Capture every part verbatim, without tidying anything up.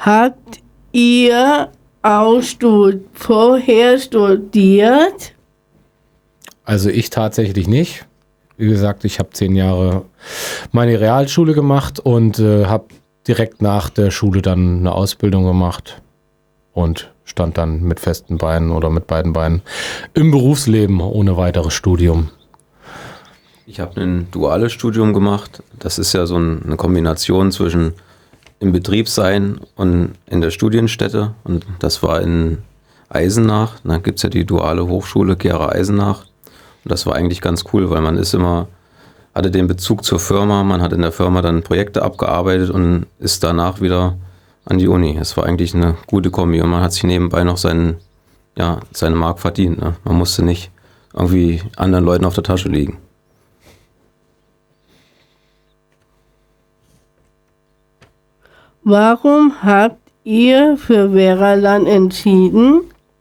Habt ihr auch stud- vorher studiert? Also ich tatsächlich nicht. Wie gesagt, ich habe zehn Jahre meine Realschule gemacht und äh, habe direkt nach der Schule dann eine Ausbildung gemacht und stand dann mit festen Beinen oder mit beiden Beinen im Berufsleben ohne weiteres Studium. Ich habe ein duales Studium gemacht. Das ist ja so ein, eine Kombination zwischen im Betrieb sein und in der Studienstätte. Und das war in Eisenach. Da gibt es ja die duale Hochschule Gera Eisenach. Und das war eigentlich ganz cool, weil man ist immer, hatte den Bezug zur Firma, man hat in der Firma dann Projekte abgearbeitet und ist danach wieder an die Uni. Es war eigentlich eine gute Kombi und man hat sich nebenbei noch seinen, ja, seine Mark verdient. Ne? Man musste nicht irgendwie anderen Leuten auf der Tasche liegen. Warum habt ihr für Veraland entschieden?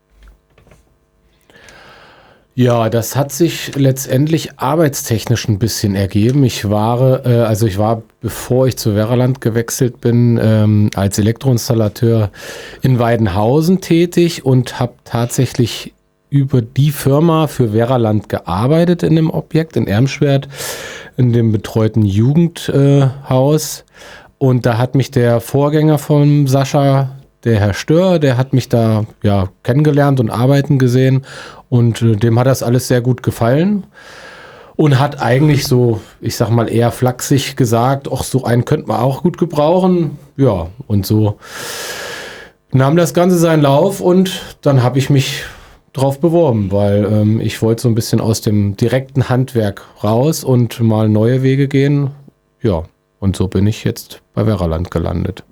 Ja, das hat sich letztendlich arbeitstechnisch ein bisschen ergeben. Ich war, äh, also ich war, bevor ich zu Veraland gewechselt bin, ähm, als Elektroinstallateur in Weidenhausen tätig und habe tatsächlich über die Firma für Veraland gearbeitet in dem Objekt in Ermschwert, in dem betreuten Jugendhaus. Äh, und da hat mich der Vorgänger von Sascha, der Herr Stör, der hat mich da ja kennengelernt und arbeiten gesehen und äh, dem hat das alles sehr gut gefallen und hat eigentlich so, ich sag mal eher flachsig gesagt, ach, so einen könnte man auch gut gebrauchen. Ja, und so nahm das Ganze seinen Lauf und dann habe ich mich drauf beworben, weil ähm, ich wollte so ein bisschen aus dem direkten Handwerk raus und mal neue Wege gehen. Ja, und so bin ich jetzt bei Veraland gelandet.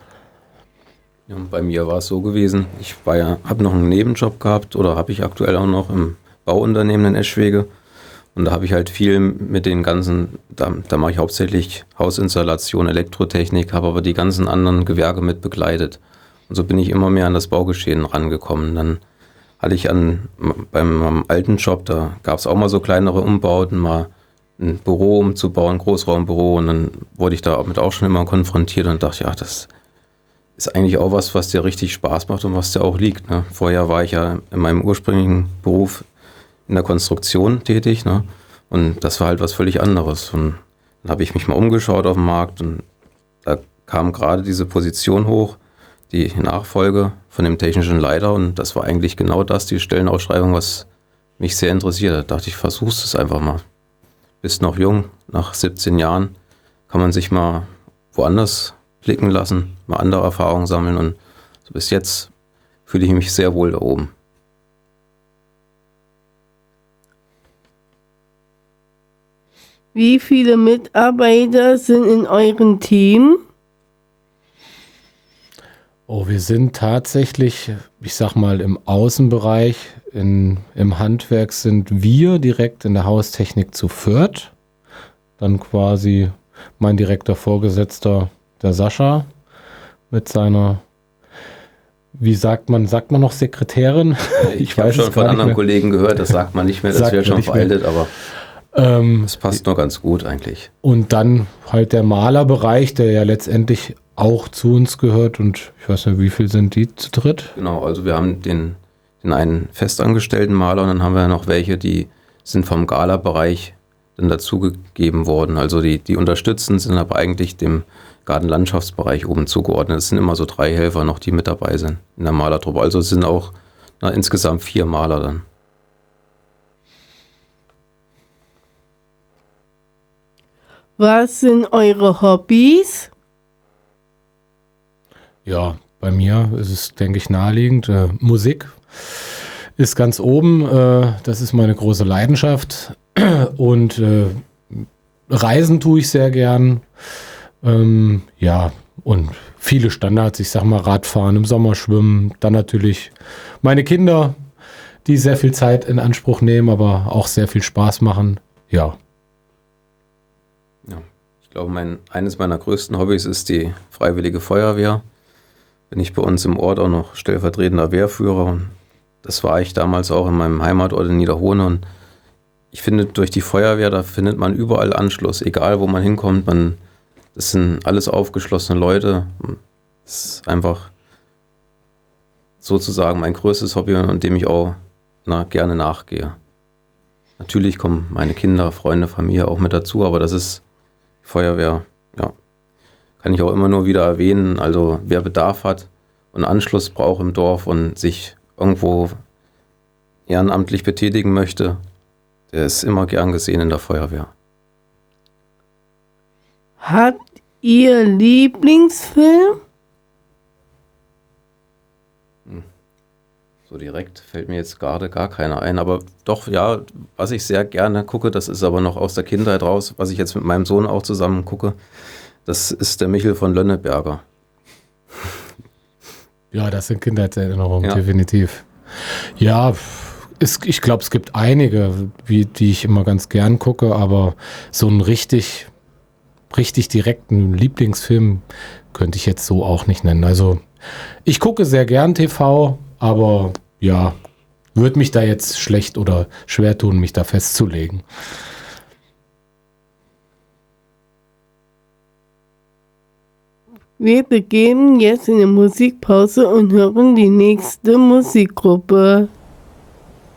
Ja, bei mir war es so gewesen, ich war ja, habe noch einen Nebenjob gehabt oder habe ich aktuell auch noch im Bauunternehmen in Eschwege und da habe ich halt viel mit den ganzen, da, da mache ich hauptsächlich Hausinstallation, Elektrotechnik, habe aber die ganzen anderen Gewerke mit begleitet und so bin ich immer mehr an das Baugeschehen rangekommen. Dann hatte ich an beim meinem alten Job, da gab es auch mal so kleinere Umbauten, mal ein Büro umzubauen, ein Großraumbüro und dann wurde ich damit auch schon immer konfrontiert und dachte, ja, das ist eigentlich auch was, was dir richtig Spaß macht und was dir auch liegt. Ne? Vorher war ich ja in meinem ursprünglichen Beruf in der Konstruktion tätig, ne? Und das war halt was völlig anderes. Und dann habe ich mich mal umgeschaut auf dem Markt und da kam gerade diese Position hoch, die Nachfolge von dem technischen Leiter und das war eigentlich genau das, die Stellenausschreibung, was mich sehr interessiert hat. Da dachte ich, versuchst es einfach mal. Bist noch jung, nach siebzehn Jahren kann man sich mal woanders blicken lassen, mal andere Erfahrungen sammeln und so bis jetzt fühle ich mich sehr wohl da oben. Wie viele Mitarbeiter sind in eurem Team? Oh, wir sind tatsächlich, ich sag mal, im Außenbereich, in, im Handwerk sind wir direkt in der Haustechnik zu viert. Dann quasi mein direkter Vorgesetzter, der Sascha, mit seiner, wie sagt man, sagt man noch Sekretärin? Ich, ich habe schon von anderen Kollegen gehört, das sagt man nicht mehr, das wäre schon veraltet, aber ähm, das passt nur ganz gut eigentlich. Und dann halt der Malerbereich, der ja letztendlich auch zu uns gehört und ich weiß nicht, wie viel sind die zu dritt? Genau, also wir haben den, den einen festangestellten Maler und dann haben wir noch welche, die sind vom Gala-Bereich dann dazugegeben worden. Also die, die unterstützen, sind aber eigentlich dem Gartenlandschaftsbereich oben zugeordnet. Es sind immer so drei Helfer noch, die mit dabei sind in der Malertruppe. Also es sind auch na, insgesamt vier Maler dann. Was sind eure Hobbys? Ja, bei mir ist es, denke ich, naheliegend. Äh, Musik ist ganz oben. Äh, das ist meine große Leidenschaft. Und äh, Reisen tue ich sehr gern. Ähm, ja, und viele Standards. Ich sag mal Radfahren, im Sommer schwimmen. Dann natürlich meine Kinder, die sehr viel Zeit in Anspruch nehmen, aber auch sehr viel Spaß machen. Ja. Ja, ich glaube, mein, eines meiner größten Hobbys ist die Freiwillige Feuerwehr. Bin ich bei uns im Ort auch noch stellvertretender Wehrführer und das war ich damals auch in meinem Heimatort in Niederhohne und ich finde, durch die Feuerwehr, da findet man überall Anschluss, egal wo man hinkommt, man, das sind alles aufgeschlossene Leute, Das ist einfach sozusagen mein größtes Hobby und dem ich auch na, gerne nachgehe. Natürlich kommen meine Kinder, Freunde, Familie auch mit dazu, aber das ist Feuerwehr, ja, kann ich auch immer nur wieder erwähnen. Also wer Bedarf hat und Anschluss braucht im Dorf und sich irgendwo ehrenamtlich betätigen möchte, der ist immer gern gesehen in der Feuerwehr. Habt ihr Lieblingsfilm? So direkt fällt mir jetzt gerade gar keiner ein, aber doch, ja, was ich sehr gerne gucke, das ist aber noch aus der Kindheit raus, was ich jetzt mit meinem Sohn auch zusammen gucke, das ist der Michel von Lönneberger. Ja, das sind Kindheitserinnerungen, Ja. definitiv. Ja, es, ich glaube, es gibt einige, wie, die ich immer ganz gern gucke, aber so einen richtig, richtig direkten Lieblingsfilm könnte ich jetzt so auch nicht nennen. Also ich gucke sehr gern T V, aber ja, würde mich da jetzt schlecht oder schwer tun, mich da festzulegen. Wir begeben jetzt in die Musikpause und hören die nächste Musikgruppe.